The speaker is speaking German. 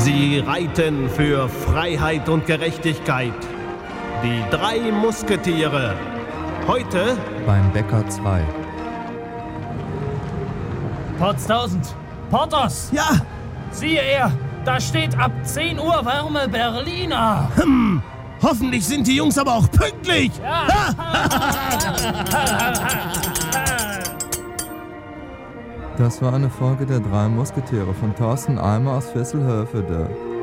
Sie reiten für Freiheit und Gerechtigkeit. Die 3 Musketiere. Heute beim Bäcker 2. Potztausend. Porthos! Ja! Siehe er, da steht ab 10 Uhr warme Berliner. Hoffentlich sind die Jungs aber auch pünktlich. Ja. Das war eine Folge der 3 Musketiere von Thorsten Eimer aus Visselhövede.